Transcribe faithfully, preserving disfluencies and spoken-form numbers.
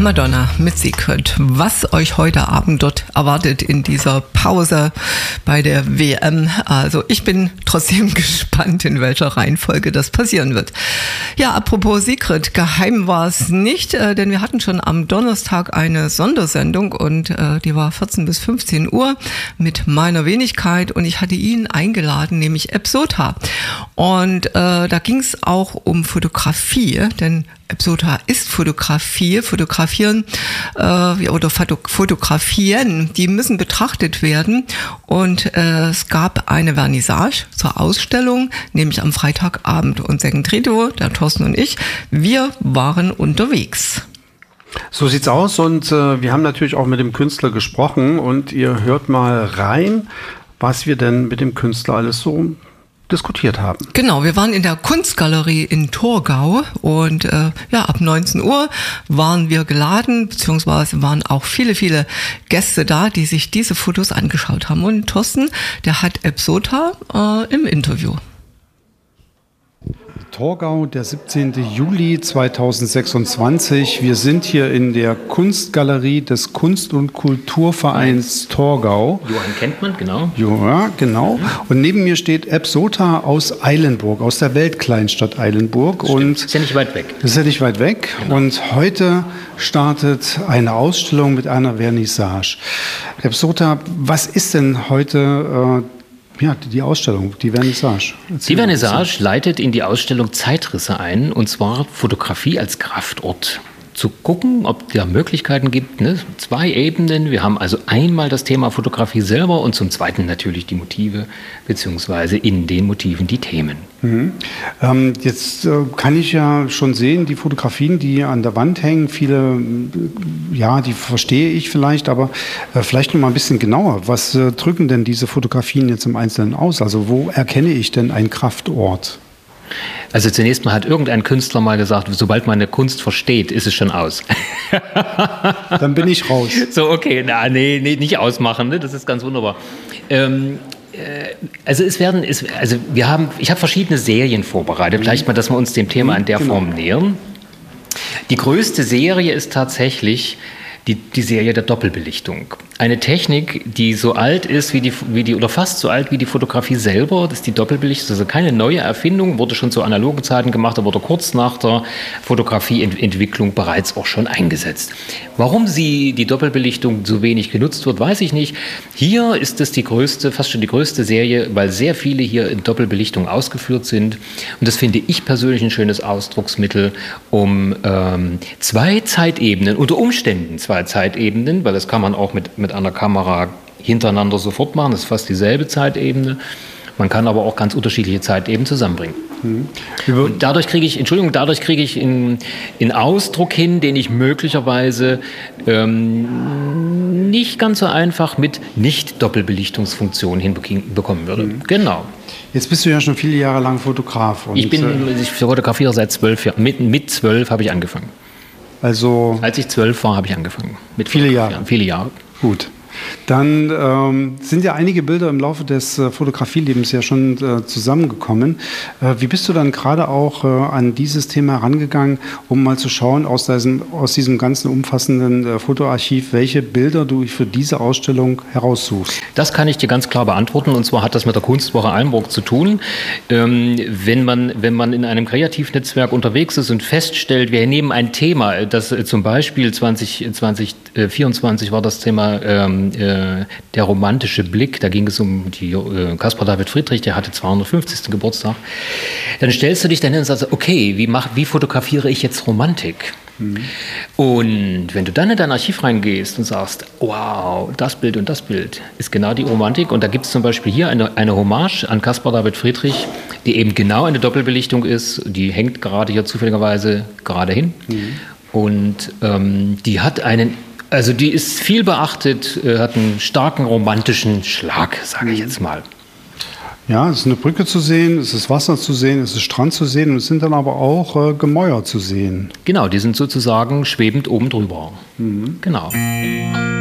Madonna mit Secret. Was euch heute Abend dort erwartet in dieser Pause bei der W M. Also ich bin trotzdem gespannt, in welcher Reihenfolge das passieren wird. Ja, apropos Secret, geheim war es nicht, äh, denn wir hatten schon am Donnerstag eine Sondersendung und äh, die war vierzehn bis fünfzehn Uhr mit meiner Wenigkeit und ich hatte ihn eingeladen, nämlich Epsota. Und äh, da ging es auch um Fotografie, denn Epsota ist Fotografie, Fotografieren äh, oder Foto, Fotografien, die müssen betrachtet werden und äh, es gab eine Vernissage zur Ausstellung, nämlich am Freitagabend und Segentredo, der Thorsten und ich, wir waren unterwegs. So sieht's aus und äh, wir haben natürlich auch mit dem Künstler gesprochen und ihr hört mal rein, was wir denn mit dem Künstler alles so diskutiert haben. Genau, wir waren in der Kunstgalerie in Torgau und äh, ja, ab neunzehn Uhr waren wir geladen, beziehungsweise waren auch viele, viele Gäste da, die sich diese Fotos angeschaut haben. Und Thorsten, der hat Epsota äh, im Interview. Torgau, der siebzehnte Juli zweitausendsechsundzwanzig. Wir sind hier in der Kunstgalerie des Kunst- und Kulturvereins Torgau. Johann kennt man, genau. Ja, genau. Und neben mir steht Epsota aus Eilenburg, aus der Weltkleinstadt Eilenburg. Und ist ja nicht weit weg. Ist ja nicht weit weg. Genau. Und heute startet eine Ausstellung mit einer Vernissage. Epsota, was ist denn heute äh, Ja, die Ausstellung, die Vernissage. Die Vernissage leitet in die Ausstellung Zeitrisse ein, und zwar Fotografie als Kraftort. Zu gucken, ob es da Möglichkeiten gibt, ne? Zwei Ebenen. Wir haben also einmal das Thema Fotografie selber und zum Zweiten natürlich die Motive, beziehungsweise in den Motiven die Themen. Mhm. Ähm, jetzt äh, kann ich ja schon sehen, die Fotografien, die an der Wand hängen, viele, ja, die verstehe ich vielleicht, aber äh, vielleicht noch mal ein bisschen genauer. Was äh, drücken denn diese Fotografien jetzt im Einzelnen aus? Also wo erkenne ich denn einen Kraftort? Also zunächst mal hat irgendein Künstler mal gesagt, sobald man eine Kunst versteht, ist es schon aus. Dann bin ich raus. So, okay, na, nee, nee, nicht ausmachen, ne? Das ist ganz wunderbar. Ähm, äh, also es werden, es, also wir haben, ich habe verschiedene Serien vorbereitet. Vielleicht mal, dass wir uns dem Thema in der genau. Form nähern. Die größte Serie ist tatsächlich Die, die Serie der Doppelbelichtung. Eine Technik, die so alt ist wie die, wie die, oder fast so alt wie die Fotografie selber, das ist die Doppelbelichtung. Also keine neue Erfindung, wurde schon zu analogen Zeiten gemacht, aber wurde kurz nach der Fotografieentwicklung bereits auch schon eingesetzt. Warum sie, die Doppelbelichtung so wenig genutzt wird, weiß ich nicht. Hier ist es die größte, fast schon die größte Serie, weil sehr viele hier in Doppelbelichtung ausgeführt sind. Und das finde ich persönlich ein schönes Ausdrucksmittel, um ähm, zwei Zeitebenen, unter Umständen zwei Zeitebenen, weil das kann man auch mit, mit einer Kamera hintereinander sofort machen, das ist fast dieselbe Zeitebene. Man kann aber auch ganz unterschiedliche Zeitebenen zusammenbringen. Mhm. Und dadurch kriege ich, Entschuldigung, dadurch kriege ich einen Ausdruck hin, den ich möglicherweise ähm, nicht ganz so einfach mit Nicht-Doppelbelichtungsfunktion hinbekommen würde. Mhm. Genau. Jetzt bist du ja schon viele Jahre lang Fotograf. Und ich bin, ich fotografiere seit zwölf Jahren. Mit, mit zwölf habe ich angefangen. Also Als ich zwölf war, habe ich angefangen. Mit viele Jahre. Viele Jahre. Gut. Dann ähm, sind ja einige Bilder im Laufe des äh, Fotografielebens ja schon äh, zusammengekommen. Äh, wie bist du dann gerade auch äh, an dieses Thema herangegangen, um mal zu schauen, aus diesem, aus diesem ganzen umfassenden äh, Fotoarchiv, welche Bilder du für diese Ausstellung heraussuchst? Das kann ich dir ganz klar beantworten, und zwar hat das mit der Kunstwoche Eilenburg zu tun. Ähm, wenn man, wenn man in einem Kreativnetzwerk unterwegs ist und feststellt, wir nehmen ein Thema, das äh, zum Beispiel zwanzig vierundzwanzig war das Thema ähm, äh, der romantische Blick, da ging es um die äh, Caspar David Friedrich, der hatte zweihundertfünfzigsten Geburtstag. Dann stellst du dich dann hin und sagst, okay, wie, mach, wie fotografiere ich jetzt Romantik? Mhm. Und wenn du dann in dein Archiv reingehst und sagst, wow, das Bild und das Bild ist genau die Romantik, und da gibt es zum Beispiel hier eine, eine Hommage an Caspar David Friedrich, die eben genau eine Doppelbelichtung ist, die hängt gerade hier zufälligerweise gerade hin. Mhm. Und ähm, die hat einen, also die ist viel beachtet, äh, hat einen starken romantischen Schlag, sage ich jetzt mal. Ja, es ist eine Brücke zu sehen, es ist Wasser zu sehen, es ist Strand zu sehen und es sind dann aber auch äh, Gemäuer zu sehen. Genau, die sind sozusagen schwebend oben drüber. Mhm. Genau.